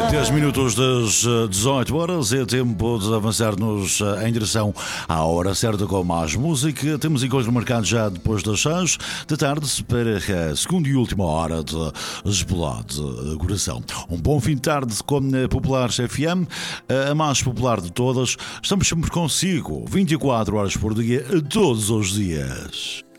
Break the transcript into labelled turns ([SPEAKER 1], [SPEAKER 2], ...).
[SPEAKER 1] 10 minutos das 18 horas é tempo de avançar-nos em direção à hora certa com mais música. Temos encontro marcado já depois das 6 da tarde para a segunda e última hora de Explode Coração. Um bom fim de tarde com a Populares FM, a mais popular de todas. Estamos sempre consigo, 24 horas por dia, todos os dias.